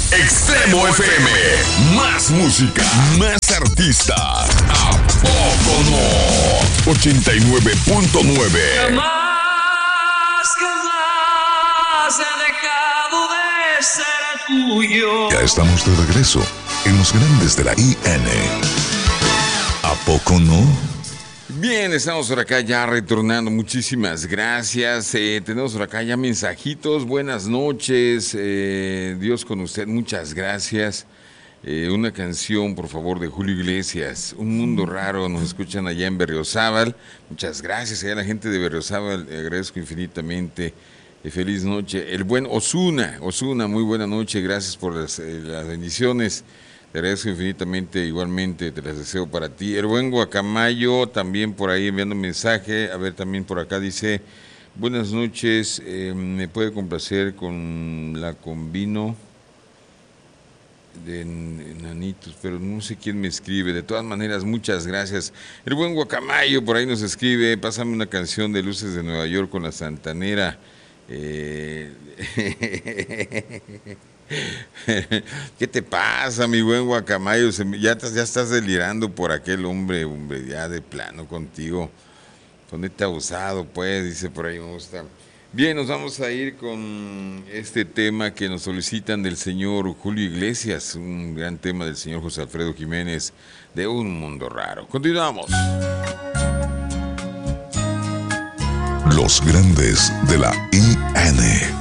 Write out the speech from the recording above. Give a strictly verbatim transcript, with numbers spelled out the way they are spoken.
Extremo F M. Más música, más artistas. ¿A poco no? ochenta y nueve punto nueve. Jamás, jamás he dejado de ser tuyo. Ya estamos de regreso en los grandes de la I N. ¿A poco no? Bien, estamos por acá ya retornando. Muchísimas gracias. Eh, tenemos por acá ya mensajitos. Buenas noches. Eh, Dios con usted. Muchas gracias. Eh, una canción, por favor, de Julio Iglesias. Un mundo raro. Nos escuchan allá en Berriozábal. Muchas gracias a la gente de Berriozábal. Le agradezco infinitamente. Eh, feliz noche. El buen Osuna. Osuna, muy buena noche. Gracias por las, eh, las bendiciones. Te agradezco infinitamente, igualmente te las deseo para ti. El buen Guacamayo también por ahí enviando un mensaje. A ver, también por acá dice, buenas noches, eh, me puede complacer con la combino de Enanitos, pero no sé quién me escribe. De todas maneras, muchas gracias. El buen Guacamayo por ahí nos escribe, pásame una canción de Luces de Nueva York con la Santanera. Eh... ¿Qué te pasa, mi buen Guacamayo? Se me, ya, ya estás delirando por aquel hombre, hombre, ya de plano contigo. Ponete abusado, pues, dice por ahí, me gusta. Bien, nos vamos a ir con este tema que nos solicitan del señor Julio Iglesias, un gran tema del señor José Alfredo Jiménez, de Un Mundo Raro. Continuamos. Los grandes de la I N.